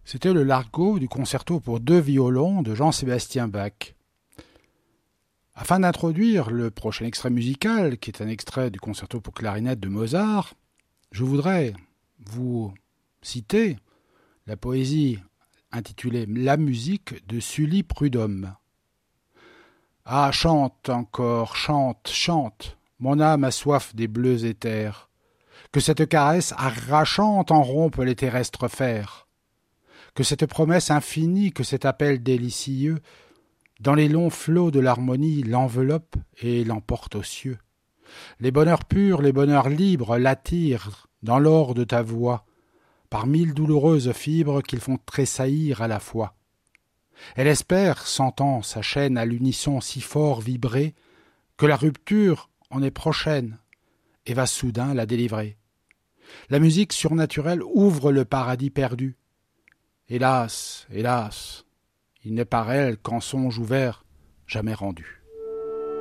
C'était le largo du concerto pour deux violons de Jean-Sébastien Bach. Afin d'introduire le prochain extrait musical, qui est un extrait du concerto pour clarinette de Mozart, je voudrais vous citer la poésie intitulée La musique de Sully Prudhomme. Ah, chante encore, chante, chante, mon âme a soif des bleus éthers, que cette caresse arrachante en rompe les terrestres fers, que cette promesse infinie, que cet appel délicieux, dans les longs flots de l'harmonie l'enveloppe et l'emporte aux cieux. Les bonheurs purs, les bonheurs libres l'attirent dans l'or de ta voix, par mille douloureuses fibres qu'ils font tressaillir à la fois. Elle espère, sentant sa chaîne à l'unisson si fort vibrer, que la rupture en est prochaine et va soudain la délivrer. La musique surnaturelle ouvre le paradis perdu. Hélas, hélas, il n'est par elle qu'en songe ouvert jamais rendu.